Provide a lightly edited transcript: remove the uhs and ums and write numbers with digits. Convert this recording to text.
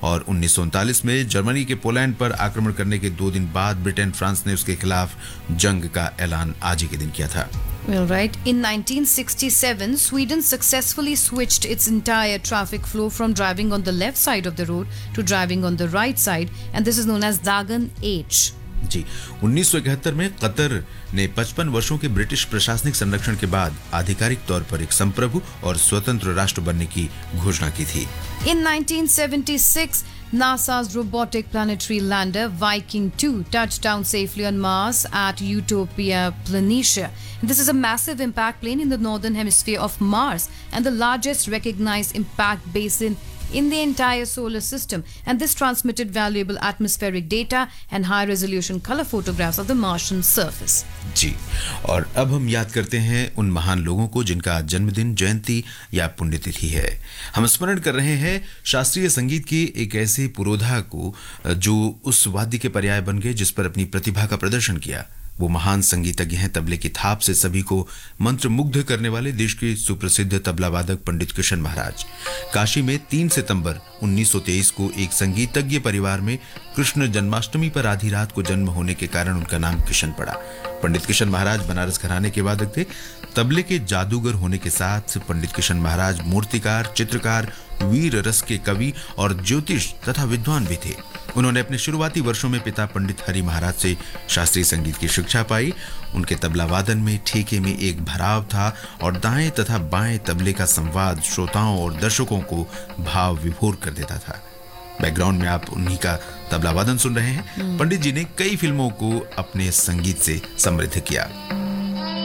और 1939 में जर्मनी के पोलैंड पर आक्रमण करने के 2 दिन बाद ब्रिटेन फ्रांस ने उसके खिलाफ जंग का ऐलान आज ही के दिन किया था। Well, right. In 1967, Sweden successfully switched its entire traffic flow from driving on the left side of the road to driving on the right side, and this is known as Dagen H. जी 1971 में Qatar ने 55 वर्षों के British प्रशासनिक संरक्षण के बाद आधिकारिक तौर पर एक संप्रभु और स्वतंत्र राष्ट्र बनने की घोषणा की थी। In 1976, NASA's robotic planetary lander Viking 2 touched down safely on Mars at Utopia Planitia. This is a massive impact plane in the northern hemisphere of Mars and the largest recognized impact basin in the entire solar system, and this transmitted valuable atmospheric data and high-resolution color photographs of the Martian surface. जी, और अब हम याद करते हैं उन महान लोगों को जिनका जन्मदिन, जयंती या पुण्यतिथि है। हम स्मरण कर रहे हैं शास्त्रीय संगीत की एक ऐसे पुरोधा को जो उस वाद्य के पर्याय बन गए जिस पर अपनी प्रतिभा का प्रदर्शन किया। वो महान संगीतज्ञ हैं तबले की थाप से सभी को मंत्रमुग्ध करने वाले देश के सुप्रसिद्ध तबला वादक पंडित किशन महाराज। काशी में 3 सितंबर 1923 को एक संगीतज्ञ परिवार में कृष्ण जन्माष्टमी पर आधी रात को जन्म होने के कारण उनका नाम किशन पड़ा। पंडित किशन महाराज बनारस घराने के वादक थे। तबले के जादूगर होने के साथ पंडित किशन महाराज मूर्तिकार, चित्रकार, वीर रस के कवि और ज्योतिष तथा विद्वान भी थे। उन्होंने अपने शुरुआती वर्षों में पिता पंडित हरि महाराज से शास्त्रीय संगीत की शिक्षा पाई। उनके तबला वादन में ठेके में एक भराव था और दाएं तथा बाएं तबले का संवाद श्रोताओं और दर्शकों को भाव विभोर कर देता था। बैकग्राउंड में आप उन्हीं का तबला वादन सुन रहे हैं। पंडित जी ने कई फिल्मों को अपने संगीत से समृद्ध किया।